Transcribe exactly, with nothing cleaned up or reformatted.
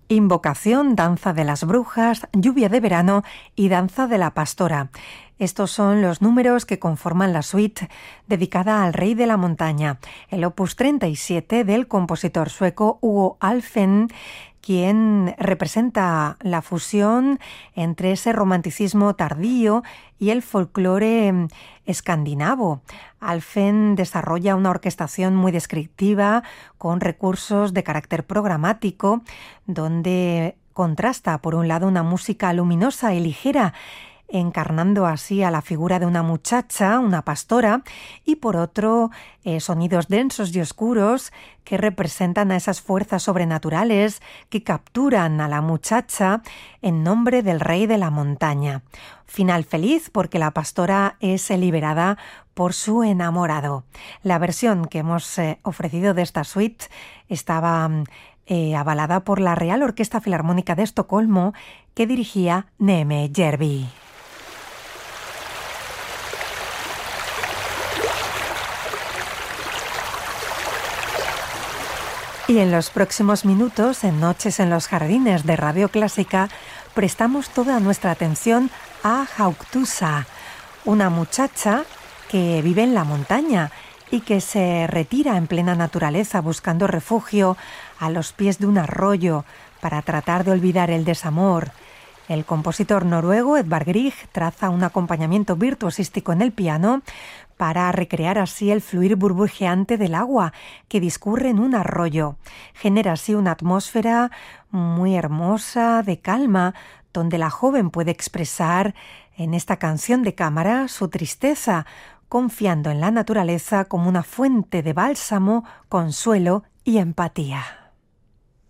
Invocación, Danza de las Brujas, Lluvia de Verano y Danza de la Pastora. Estos son los números que conforman la suite dedicada al Rey de la Montaña, el opus treinta y siete del compositor sueco Hugo Alfvén, quien representa la fusión entre ese romanticismo tardío y el folclore escandinavo. Alfvén desarrolla una orquestación muy descriptiva con recursos de carácter programático, donde contrasta por un lado una música luminosa y ligera, encarnando así a la figura de una muchacha, una pastora, y por otro eh, sonidos densos y oscuros que representan a esas fuerzas sobrenaturales que capturan a la muchacha en nombre del Rey de la Montaña. Final feliz porque la pastora es liberada por su enamorado. La versión que hemos eh, ofrecido de esta suite estaba eh, avalada por la Real Orquesta Filarmónica de Estocolmo, que dirigía Neme Järvi. Y en los próximos minutos, en Noches en los Jardines de Radio Clásica, prestamos toda nuestra atención a Hauktusa, una muchacha que vive en la montaña y que se retira en plena naturaleza buscando refugio a los pies de un arroyo para tratar de olvidar el desamor. El compositor noruego Edvard Grieg traza un acompañamiento virtuosístico en el piano para recrear así el fluir burbujeante del agua que discurre en un arroyo. Genera así una atmósfera muy hermosa, de calma, donde la joven puede expresar en esta canción de cámara su tristeza, confiando en la naturaleza como una fuente de bálsamo, consuelo y empatía.